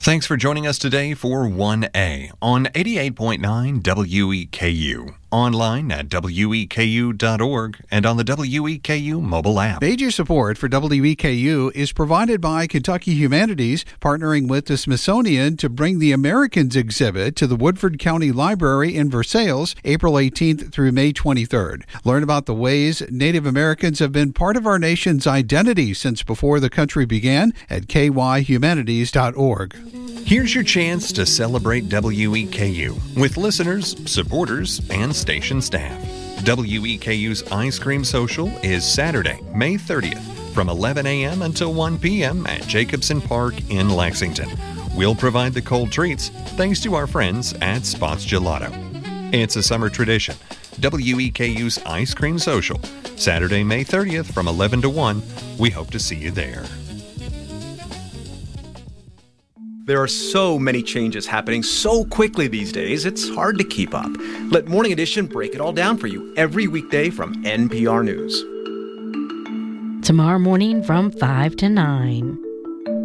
Thanks for joining us today for 1A on 88.9 WEKU. Online at weku.org and on the WEKU mobile app. Major support for WEKU is provided by Kentucky Humanities, partnering with the Smithsonian to bring the Americans exhibit to the Woodford County Library in Versailles, April 18th through May 23rd. Learn about the ways Native Americans have been part of our nation's identity since before the country began at kyhumanities.org. Here's your chance to celebrate WEKU with listeners, supporters, and station staff. WEKU's Ice Cream Social is Saturday, May 30th from 11 a.m. until 1 p.m. at Jacobson Park in Lexington. We'll provide the cold treats thanks to our friends at Spots Gelato. It's a summer tradition. WEKU's Ice Cream Social, Saturday, May 30th from 11 to 1. We hope to see you there. There are so many changes happening so quickly these days, it's hard to keep up. Let Morning Edition break it all down for you every weekday from NPR News. Tomorrow morning from 5 to 9.